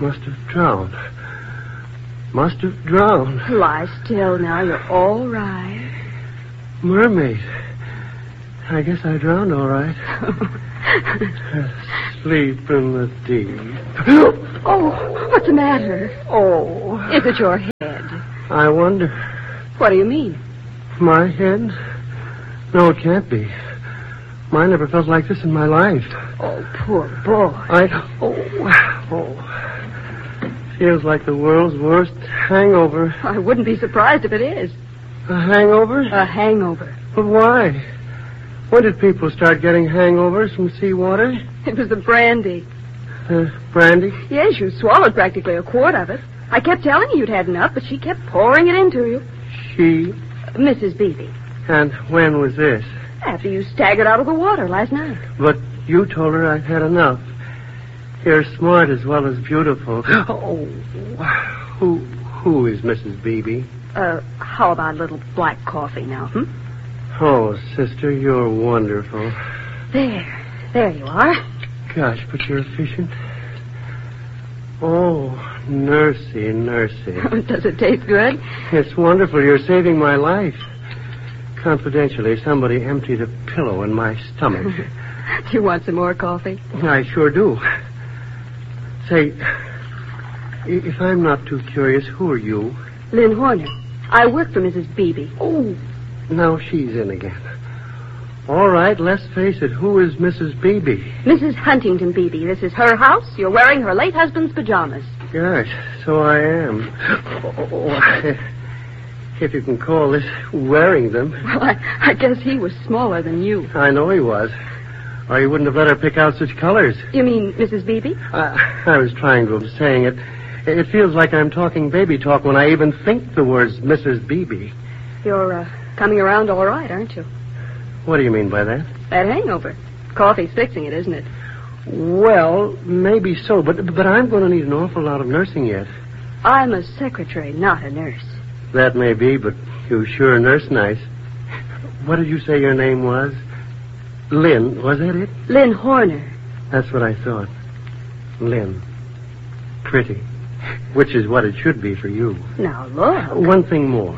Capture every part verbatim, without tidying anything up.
Must have drowned. Must have drowned. Lie still now. You're all right. Mermaid. I guess I drowned all right. Asleep in the deep. Oh, what's the matter? Oh. Is it your head? I wonder. What do you mean? My head? No, it can't be. Mine never felt like this in my life. Oh, poor boy. I... Oh, oh. Feels like the world's worst hangover. I wouldn't be surprised if it is. A hangover? A hangover. But why? When did people start getting hangovers from seawater? It was the brandy. Uh, brandy? Yes, you swallowed practically a quart of it. I kept telling you you'd had enough, but she kept pouring it into you. She? Missus Beebe. And when was this? After you staggered out of the water last night. But you told her I'd had enough. You're smart as well as beautiful. Oh, who, who is Missus Beebe? Uh, how about a little black coffee now, hmm? Oh, sister, you're wonderful. There. There you are. Gosh, but you're efficient. Oh, nursey, nursey. Does it taste good? It's wonderful. You're saving my life. Confidentially, somebody emptied a pillow in my stomach. Do you want some more coffee? I sure do. Say, if I'm not too curious, who are you? Lynn Horner. I work for Missus Beebe. Oh, now she's in again. All right, let's face it. Who is Missus Beebe? Missus Huntington Beebe. This is her house. You're wearing her late husband's pajamas. Gosh, so I am. Oh, if you can call this wearing them. Well, I, I guess he was smaller than you. I know he was. Or you wouldn't have let her pick out such colors. You mean Missus Beebe? I, I was trying to saying it. It feels like I'm talking baby talk when I even think the words Missus Beebe. You're uh, coming around all right, aren't you? What do you mean by that? That hangover. Coffee's fixing it, isn't it? Well, maybe so, but but I'm going to need an awful lot of nursing yet. I'm a secretary, not a nurse. That may be, but you sure nurse nice. What did you say your name was? Lynn, was that it? Lynn Horner. That's what I thought. Lynn. Pretty. Which is what it should be for you. Now, look. One thing more.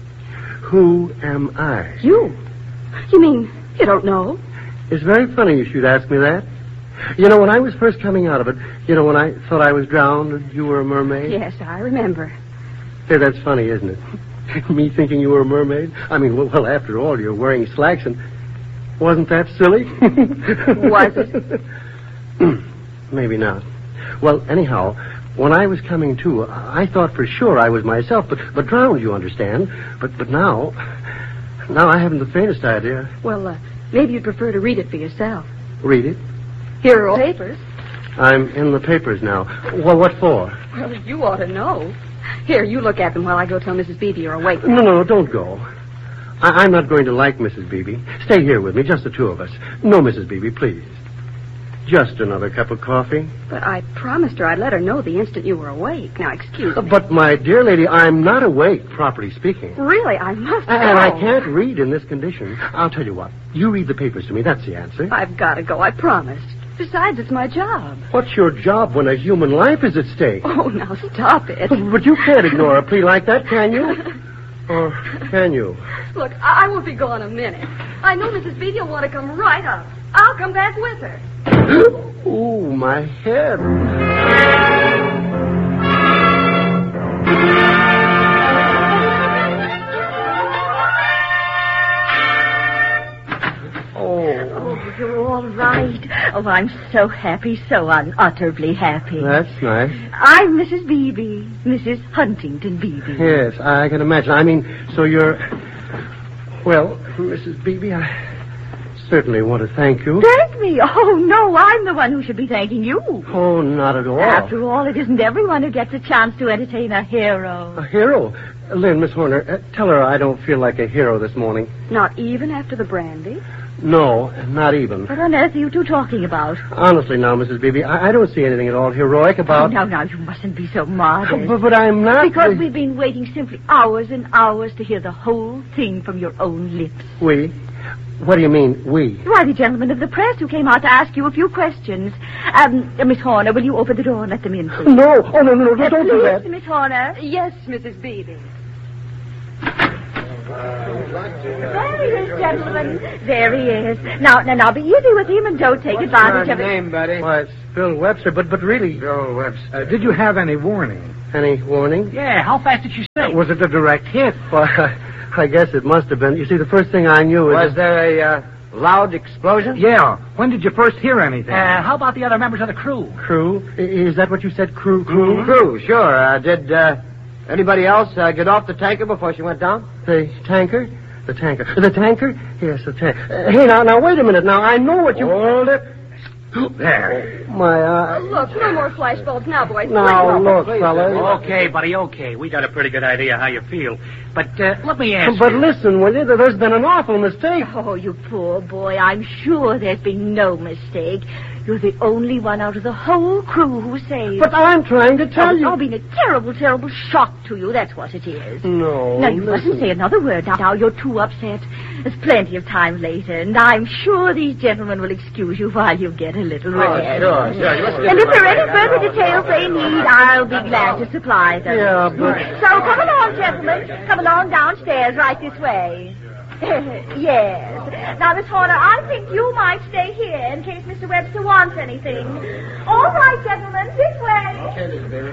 Who am I? You? You mean you don't know? It's very funny you should ask me that. You know, when I was first coming out of it, you know, when I thought I was drowned and you were a mermaid? Yes, I remember. Hey, that's funny, isn't it? Me thinking you were a mermaid? I mean, well, well, after all, you're wearing slacks and... Wasn't that silly? Was it? Maybe not. Well, anyhow, when I was coming to, I thought for sure I was myself, but, but drowned, you understand. But, but now... Now I haven't the faintest idea. Well, uh, maybe you'd prefer to read it for yourself. Read it? Here are all papers. I'm in the papers now. Well, what for? Well, you ought to know. Here, you look at them while I go tell Missus Beebe you're awake. No, no, don't go. I- I'm not going to like Missus Beebe. Stay here with me, just the two of us. No, Missus Beebe, please. Just another cup of coffee. But I promised her I'd let her know the instant you were awake. Now, excuse me. But, my dear lady, I'm not awake, properly speaking. Really, I must go. And I can't read in this condition. I'll tell you what. You read the papers to me. That's the answer. I've got to go. I promised. Besides, it's my job. What's your job when a human life is at stake? Oh, now stop it. But you can't ignore a plea like that, can you? Or can you? Look, I won't be gone a minute. I know Missus Beebe will want to come right up. I'll come back with her. Ooh, my head. Oh, you're all right. Oh, I'm so happy, so unutterably happy. That's nice. I'm Missus Beebe, Missus Huntington Beebe. Yes, I can imagine. I mean, so you're... Well, Missus Beebe, I certainly want to thank you. Thank me? Oh, no, I'm the one who should be thanking you. Oh, not at all. After all, it isn't everyone who gets a chance to entertain a hero. A hero? Lynn, Miss Horner, uh, tell her I don't feel like a hero this morning. Not even after the brandy? No, not even. What on earth are you two talking about? Honestly now, Missus Beebe, I, I don't see anything at all heroic about... Oh, now, now, you mustn't be so modest. But, but I'm not... Because we've been waiting simply hours and hours to hear the whole thing from your own lips. We? What do you mean, we? Why, the gentlemen of the press who came out to ask you a few questions. Um, uh, Miss Horner, will you open the door and let them in, please? No. Oh, no, no, no. Uh, Don't please, do that. Miss Horner. Yes, Missus Beebe. There he is, gentlemen. There he is. Now, now, now, be easy with him and don't take advantage of it. name, buddy? Why, it's Bill Webster, but but really... Bill Webster. Uh, did you have any warning? Any warning? Yeah, how fast did you say? Was it a direct hit? Well, I guess it must have been. You see, the first thing I knew was... Was there a uh, loud explosion? Yeah. When did you first hear anything? Uh, how about the other members of the crew? Crew? I- Is that what you said, crew? Crew? Crew, sure. Uh, did uh, anybody else uh, get off the tanker before she went down? The tanker? The tanker. The tanker? Yes, the tanker. Uh, hey, now, now, wait a minute. Now, I know what you... Hold it. There. My, uh... Oh, look, no more flashbulbs now, boys. Now, Please. look, Please, fellas. Okay, buddy, okay. We got a pretty good idea how you feel. But uh, let me ask But you. listen, will you? There's been an awful mistake. Oh, you poor boy. I'm sure there's been no mistake. You're the only one out of the whole crew who's saved. But I'm trying to tell It's you. all been a terrible, terrible shock to you. That's what it is. No, Now, you listen. mustn't say another word now. Now, you're too upset. There's plenty of time later, and I'm sure these gentlemen will excuse you while you get a little rest. sure, sure. You must give And me if there are my any way. further details they need, I'll be glad to supply them. Yeah, but... So come along, gentlemen. Come along downstairs, right this way. Yes. Now, Miss Horner, I think you might stay here in case Mister Webster wants anything. All right, gentlemen, this way. Okay, Miss Bailey.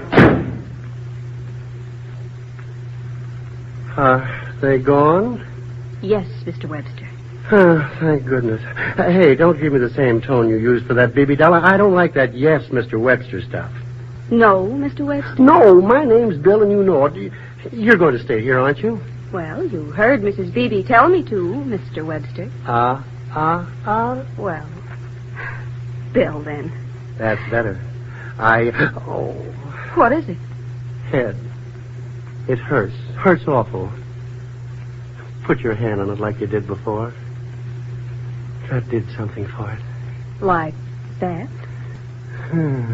Are they gone? Yes, Mister Webster. Oh, thank goodness. Uh, hey, don't give me the same tone you used for that B B doll. I don't like that yes, Mister Webster stuff. No, Mister Webster? No, my name's Bill, and you know it. You're going to stay here, aren't you? Well, you heard Missus Beebe tell me to, Mister Webster. Ah, ah, ah. Well, Bill, then. That's better. I... Oh, What is it? head. It hurts. Hurts awful. Put your hand on it like you did before. That did something for it. Like that? Hmm.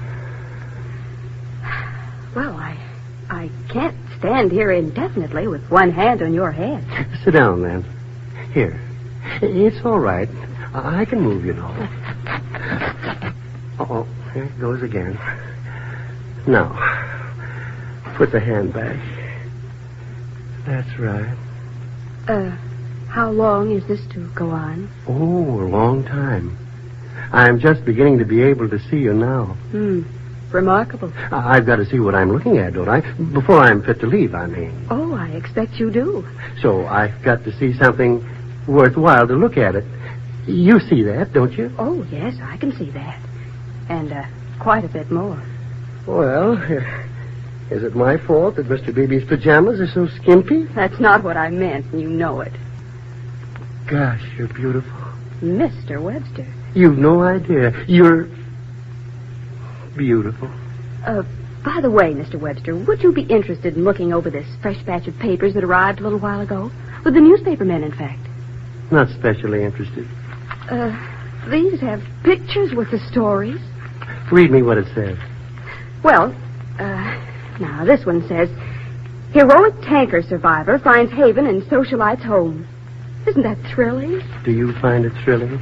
Well, I... I can't stand here indefinitely with one hand on your head. Sit down, then. Here. It's all right. I can move, you know. Uh-oh. Here it goes again. Now, put the hand back. That's right. Uh, how long is this to go on? Oh, a long time. I'm just beginning to be able to see you now. Hmm. Remarkable. I- I've got to see what I'm looking at, don't I? Before I'm fit to leave, I mean. Oh, I expect you do. So I've got to see something worthwhile to look at it. You see that, don't you? Oh, yes, I can see that. And, uh, quite a bit more. Well, is it my fault that Mister Beebe's pajamas are so skimpy? That's not what I meant, and you know it. Gosh, you're beautiful. Mister Webster. You've no idea. You're beautiful. Uh, by the way, Mister Webster, would you be interested in looking over this fresh batch of papers that arrived a little while ago? With the newspaper men, in fact. Not specially interested. Uh, these have pictures with the stories. Read me what it says. Well, uh, now this one says, heroic tanker survivor finds haven in socialite's home. Isn't that thrilling? Do you find it thrilling?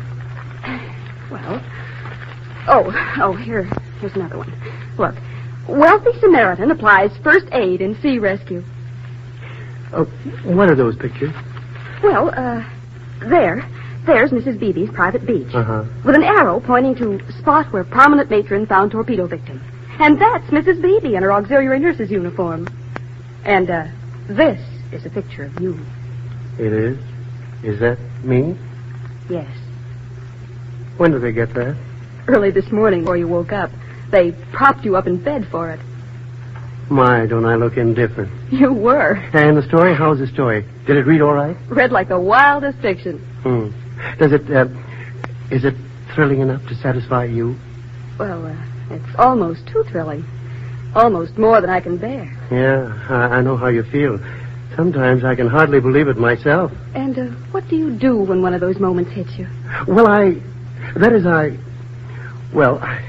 Well, oh, oh, here, here's another one. Look, wealthy Samaritan applies first aid in sea rescue. Oh, what are those pictures? Well, uh, there, there's Missus Beebe's private beach. Uh-huh. With an arrow pointing to spot where prominent matron found torpedo victim. And that's Missus Beebe in her auxiliary nurse's uniform. And, uh, this is a picture of you. It is? Is that me? Yes. When did they get that? Early this morning before you woke up. They propped you up in bed for it. My, don't I look indifferent. You were. And the story? How's the story? Did it read all right? Read like the wildest fiction. Hmm. Does it, uh, is it thrilling enough to satisfy you? Well, uh, it's almost too thrilling. Almost more than I can bear. Yeah, I, I know how you feel. Sometimes I can hardly believe it myself. And, uh, what do you do when one of those moments hits you? Well, I... That is, I... Well, I...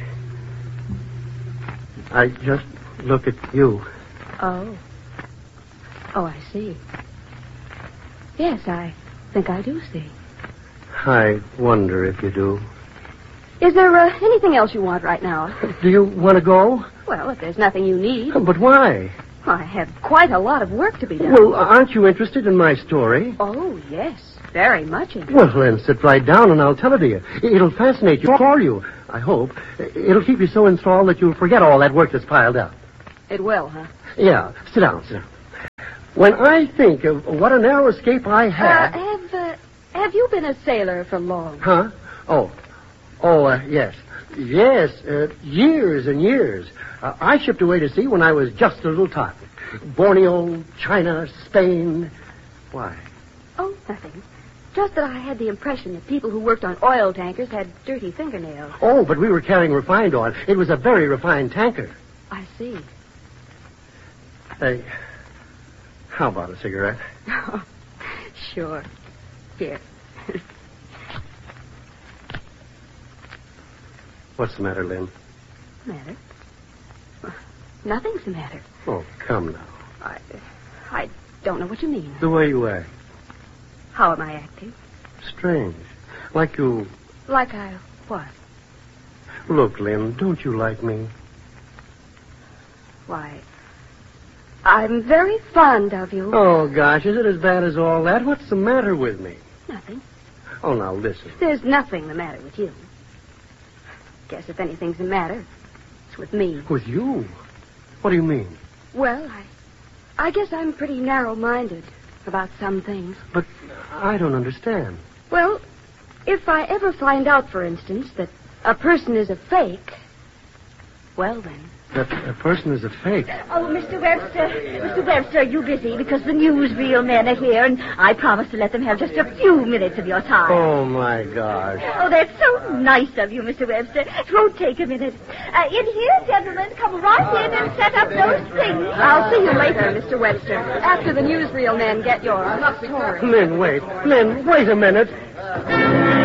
I just look at you. Oh. Oh, I see. Yes, I think I do see. I wonder if you do. Is there uh, anything else you want right now? Do you want to go? Well, if there's nothing you need. But why? I have quite a lot of work to be done. Well, aren't you interested in my story? Oh, yes. Very much interested. Well, then sit right down and I'll tell it to you. It'll fascinate you, for you, I hope. It'll keep you so enthralled that you'll forget all that work that's piled up. It will, huh? Yeah. Sit down, sit down. When I think of what a narrow escape I had... Uh, have, uh, have you been a sailor for long? Huh? Oh. Oh, uh, yes. Yes, uh, years and years. Uh, I shipped away to sea when I was just a little tot. Borneo, China, Spain. Why? Oh, nothing. Just that I had the impression that people who worked on oil tankers had dirty fingernails. Oh, but we were carrying refined oil. It was a very refined tanker. I see. Hey, how about a cigarette? Oh, sure. Here. What's the matter, Lynn? Matter? Well, nothing's the matter. Oh, come now. I, I don't know what you mean. The way you act. How am I acting? Strange. Like you... Like I what? Look, Lynn, don't you like me? Why, I'm very fond of you. Oh, gosh, is it as bad as all that? What's the matter with me? Nothing. Oh, now, listen. There's nothing the matter with you. Guess if anything's the matter, it's with me. With you? What do you mean? Well, I... I guess I'm pretty narrow-minded about some things. But I don't understand. Well, if I ever find out, for instance, that a person is a fake, well, then... That a person is a fake? Oh, Mister Webster, Mister Webster, are you busy? Because the newsreel men are here, and I promised to let them have just a few minutes of your time. Oh, my gosh. Oh, that's so nice of you, Mister Webster. It won't take a minute. Uh, in here, gentlemen, come right in and set up those things. I'll see you later, Mister Webster, after the newsreel men get your story. Lynn, wait. Lynn, wait a minute.